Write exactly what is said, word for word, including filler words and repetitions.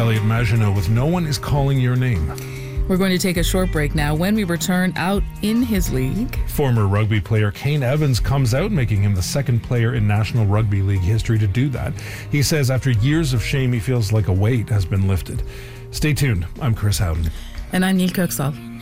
Elliot Maginot with No One Is Calling Your Name. We're going to take a short break now. When we return, out in his league, former rugby player Kane Evans comes out, making him the second player in National Rugby League history to do that. He says after years of shame, he feels like a weight has been lifted. Stay tuned. I'm Chris Howden. And I'm Neil Kirksall.